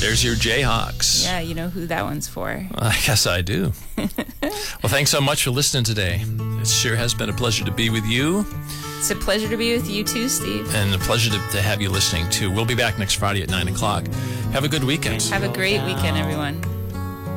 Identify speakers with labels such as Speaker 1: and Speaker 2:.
Speaker 1: There's your Jayhawks.
Speaker 2: Yeah, you know who that one's for.
Speaker 1: I guess I do. Well, thanks so much for listening today. It sure has been a pleasure to be with you.
Speaker 2: It's a pleasure to be with you too, Steve.
Speaker 1: And a pleasure to have you listening too. We'll be back next Friday at 9 o'clock. Have a good weekend.
Speaker 2: Have a great weekend, everyone.